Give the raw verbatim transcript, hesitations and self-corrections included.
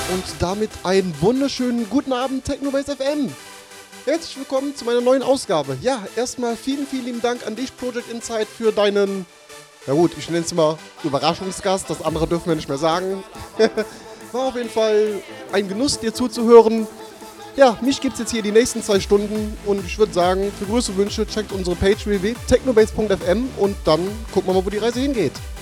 Und damit einen wunderschönen guten Abend, Technobase F M. Herzlich willkommen zu meiner neuen Ausgabe. Ja, erstmal vielen, vielen lieben Dank an dich, Project Insight, für deinen, na gut, ich nenne es mal Überraschungsgast, das andere dürfen wir nicht mehr sagen. War auf jeden Fall ein Genuss, dir zuzuhören. Ja, mich gibt es jetzt hier die nächsten zwei Stunden und ich würde sagen, für größere Wünsche checkt unsere Page w w w punkt technobase punkt f m und dann gucken wir mal, wo die Reise hingeht.